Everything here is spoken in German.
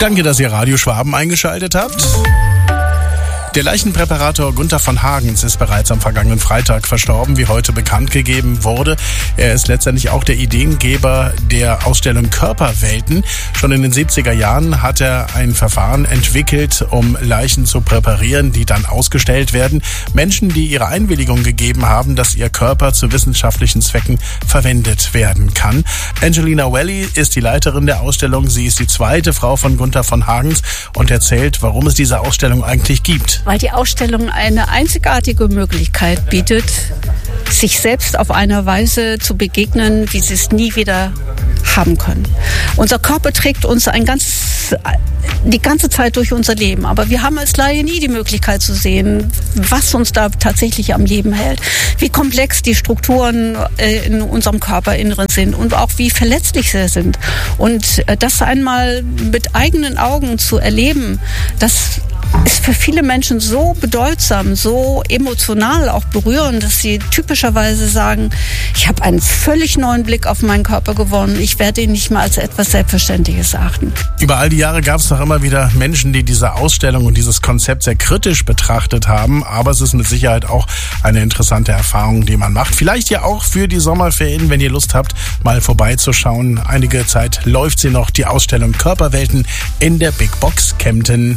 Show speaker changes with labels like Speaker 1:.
Speaker 1: Danke, dass ihr Radio Schwaben eingeschaltet habt. Der Leichenpräparator Gunther von Hagens ist bereits am vergangenen Freitag verstorben, wie heute bekannt gegeben wurde. Er ist letztendlich auch der Ideengeber der Ausstellung Körperwelten. Schon in den 70er Jahren hat er ein Verfahren entwickelt, um Leichen zu präparieren, die dann ausgestellt werden. Menschen, die ihre Einwilligung gegeben haben, dass ihr Körper zu wissenschaftlichen Zwecken verwendet werden kann. Angelina Welly ist die Leiterin der Ausstellung. Sie ist die zweite Frau von Gunther von Hagens und erzählt, warum es diese Ausstellung eigentlich gibt.
Speaker 2: Weil die Ausstellung eine einzigartige Möglichkeit bietet, sich selbst auf eine Weise zu begegnen, wie sie es nie wieder haben können. Unser Körper trägt uns die ganze Zeit durch unser Leben, aber wir haben als Laie nie die Möglichkeit zu sehen, was uns da tatsächlich am Leben hält, wie komplex die Strukturen in unserem Körperinneren sind und auch wie verletzlich sie sind. Und das einmal mit eigenen Augen zu erleben, das ist für viele Menschen so bedeutsam, so emotional auch berührend, dass sie typischerweise sagen, ich habe einen völlig neuen Blick auf meinen Körper gewonnen. Ich werde ihn nicht mehr als etwas Selbstverständliches achten.
Speaker 1: Über all die Jahre gab es noch immer wieder Menschen, die diese Ausstellung und dieses Konzept sehr kritisch betrachtet haben. Aber es ist mit Sicherheit auch eine interessante Erfahrung, die man macht. Vielleicht ja auch für die Sommerferien, wenn ihr Lust habt, mal vorbeizuschauen. Einige Zeit läuft sie noch, die Ausstellung Körperwelten in der Big Box Kempten.